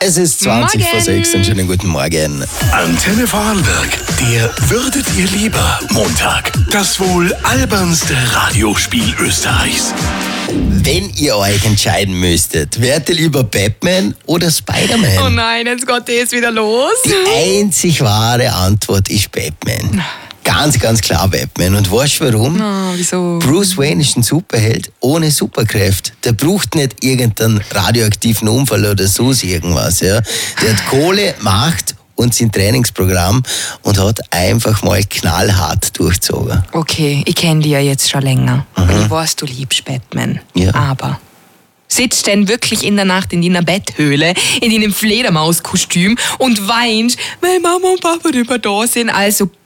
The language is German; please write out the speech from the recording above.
Es ist 20 vor 6. Schönen guten Morgen. Antenne Vorarlberg, der Würdet ihr lieber Montag. Das wohl albernste Radiospiel Österreichs. Wenn ihr euch entscheiden müsstet, wärt ihr lieber Batman oder Spider-Man? Oh nein, jetzt geht das wieder los. Die einzig wahre Antwort ist Batman. Ganz, ganz klar Batman. Und weißt du warum? Wieso? Bruce Wayne ist ein Superheld ohne Superkräfte. Der braucht nicht irgendeinen radioaktiven Unfall oder so irgendwas. Ja. Der hat Kohle, Macht und sein Trainingsprogramm und hat einfach mal knallhart durchgezogen. Okay, ich kenne dich ja jetzt schon länger. Und ich weiß, du liebst Batman. Ja. Aber sitzt denn wirklich in der Nacht in deiner Betthöhle, in deinem Fledermauskostüm und weinst, weil Mama und Papa nicht mehr da sind? Also